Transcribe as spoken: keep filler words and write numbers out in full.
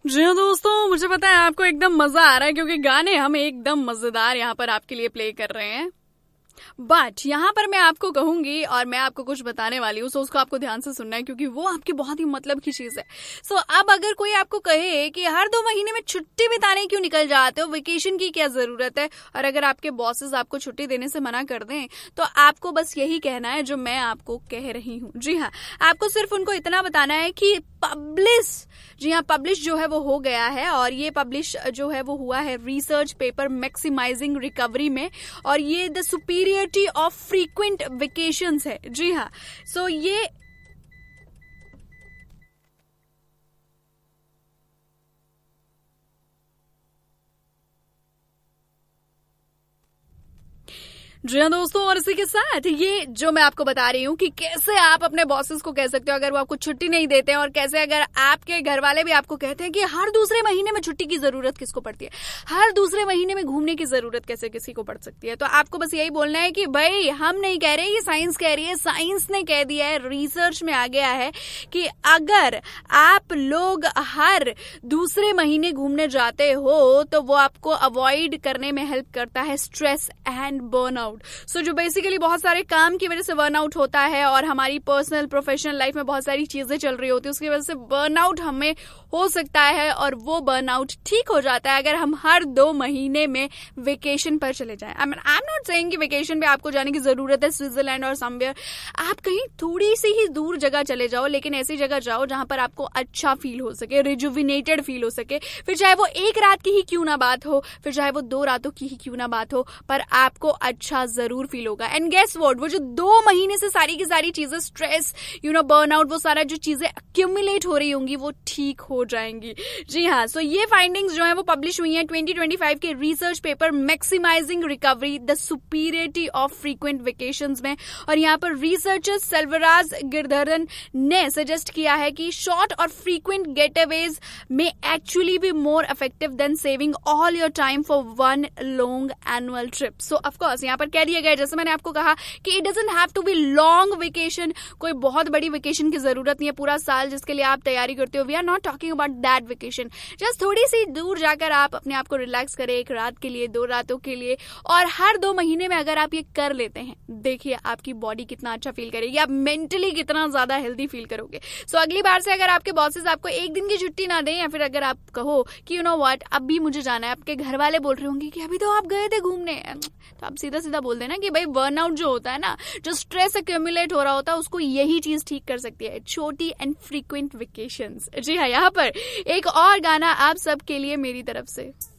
जी हाँ दोस्तों, मुझे पता है आपको एकदम मजा आ रहा है क्योंकि गाने हम एकदम मजेदार यहाँ पर आपके लिए प्ले कर रहे हैं। बट यहाँ पर मैं आपको कहूंगी और मैं आपको कुछ बताने वाली हूँ, सो उसको आपको ध्यान से सुनना है क्योंकि वो आपकी बहुत ही मतलब की चीज है। सो अब अगर कोई आपको कहे कि हर दो महीने में छुट्टी बिताने क्यों निकल जाते हो, वेकेशन की क्या जरूरत है, और अगर आपके बॉसेस आपको छुट्टी देने से मना कर दें तो आपको बस यही कहना है जो मैं आपको कह रही हूँ। जी हाँ, आपको सिर्फ उनको इतना बताना है कि पब्लिश, जी हाँ पब्लिश जो है वो हो गया है, और ये पब्लिश जो है वो हुआ है रिसर्च पेपर मैक्सिमाइजिंग रिकवरी में, और ये the superiority of frequent vacations है। जी हाँ, सो ये जी हाँ दोस्तों, और इसी के साथ ये जो मैं आपको बता रही हूँ कि कैसे आप अपने बॉसेस को कह सकते हो अगर वो आपको छुट्टी नहीं देते हैं, और कैसे अगर आपके घर वाले भी आपको कहते हैं कि हर दूसरे महीने में छुट्टी की जरूरत किसको पड़ती है, हर दूसरे महीने में घूमने की जरूरत कैसे किसी को पड़ सकती है, तो आपको बस यही बोलना है कि भाई हम नहीं कह रहे, ये साइंस कह रही है, साइंस ने कह दिया है, रिसर्च में आ गया है कि अगर आप लोग हर दूसरे महीने घूमने जाते हो तो वो आपको अवॉइड करने में हेल्प करता है stress and burnout. So so, जो बेसिकली बहुत सारे काम की वजह से बर्नआउट होता है और हमारी पर्सनल प्रोफेशनल लाइफ में बहुत सारी चीजें चल रही होती है, उसकी वजह से बर्नआउट हमें हो सकता है, और वो बर्नआउट ठीक हो जाता है अगर हम हर दो महीने में वेकेशन पर चले जाएं। I mean I am not saying कि वेकेशन पे आपको जाने की जरूरत है स्विट्जरलैंड और समवेयर, आप कहीं थोड़ी सी ही दूर जगह चले जाओ, लेकिन ऐसी जगह जाओ जहां पर आपको अच्छा फील हो सके, रिजुविनेटेड फील हो सके, फिर चाहे वो एक रात की ही क्यों ना बात हो, फिर चाहे वो दो रातों की ही क्यों ना बात हो, पर आपको अच्छा जरूर फील होगा। एंड गेस व्हाट, वो जो दो महीने से सारी की सारी चीजें, स्ट्रेस, यू नो बर्नआउट, वो सारा जो चीजें अक्यूमुलेट हो रही होंगी वो ठीक हो जाएंगी। जी हाँ, सो so ये फाइंडिंग्स जो है वो पब्लिश हुई हैं ट्वेंटी ट्वेंटी फाइव के research paper maximising recovery the superiority of frequent vacations में, और यहाँ पर रिसर्चर्स सेल्वराज गिरधरन ने सजेस्ट किया है कि शॉर्ट और फ्रीक्वेंट गेटअवेज में actually be more effective then saving all your time for one long annual trip. So of course यहाँ पर कह दिया गया, जैसे मैंने आपको कहा कि it doesn't have to be long vacation, कोई बहुत बड़ी वेकेशन की जरूरत नहीं है पूरा साल जिसके लिए आप तैयारी करते हो। We are not talking about that vacation, just थोड़ी सी दूर जाकर आप अपने आप को रिलैक्स करें, एक रात के लिए, दो रातों के लिए, और हर दो महीने में अगर आप ये कर लेते हैं, देखिए आपकी बॉडी कितना अच्छा फील करेगी, आप मेंटली कितना ज्यादा हेल्दी फील करोगे। सो so, अगली बार से अगर आपके बॉसेस आपको एक दिन की छुट्टी ना दें, या फिर अगर आप कहो कि यू नो व्हाट अभी मुझे जाना है, आपके घर वाले बोल रहे होंगे कि अभी तो आप गए थे घूमने, तो आप सीधा सीधा बोल देना कि भाई बर्नआउट जो होता है ना, जो स्ट्रेस एक्यूमुलेट हो रहा होता है, उसको यही चीज ठीक कर सकती है, छोटी एंड फ्रीक्वेंट वेकेशंस। जी हाँ, यहाँ पर एक और गाना आप सबके लिए मेरी तरफ से।